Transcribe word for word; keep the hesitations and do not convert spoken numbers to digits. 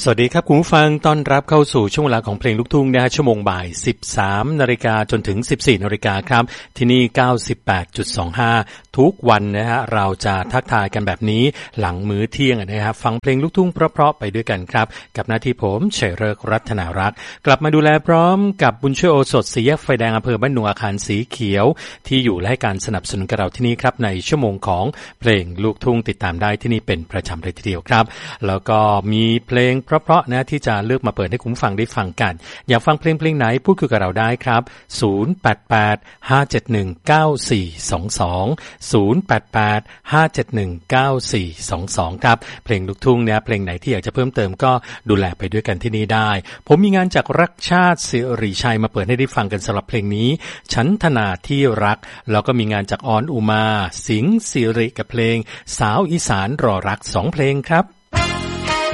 สวัสดีครับคุณผู้ฟังต้อนรับเข้าสู่ช่วงเวลาของเพลงลูกทุ่งนะฮะชั่วโมงบ่าย สิบสามนาฬิกา จนถึง สิบสี่นาฬิกาครับที่นี่ เก้าสิบแปดจุดสองห้า ทุกวันนะฮะเราจะทักทายกันแบบนี้หลังมื้อเที่ยงนะครับฟังเพลงลูกทุ่งเพราะๆไปด้วยกันครับกับหน้าที่ผมชัยฤกษ์รัตนารักษ์กลับมาดูแลพร้อมกับบุญช่วยโอสถสีแยกไฟแดงอำเภอบ้านหนูอาคารสีเขียวที่อยู่และให้การสนับสนุนกับเราที่นี่ครับในชั่วโมงของเพลงลูกทุ่งติดตามได้ที่นี่เป็นประจำเลยทีเดียวครับแล้วก็มีเพลงเพราะๆนะที่จะเลือกมาเปิดให้คุณฟังได้ฟังกันอยากฟังเพลงเพลงไหนพูดคุยกับเราได้ครับศูนย์ แปด แปด ห้า เจ็ด หนึ่ง เก้า สี่ สอง สอง ศูนย์ แปด แปด ห้า เจ็ด หนึ่ง เก้า สี่ สอง สองครับเพลงลูกทุ่งเนี่ยเพลงไหนที่อยากจะเพิ่มเติมก็ดูแลไปด้วยกันที่นี่ได้ผมมีงานจากรักชาติศิริชัยมาเปิดให้ได้ฟังกันสำหรับเพลงนี้ฉันธนาที่รักแล้วก็มีงานจากออนอุมาสิงห์ศิริกับเพลงสาวอีสานรอรักสองเพลงครับ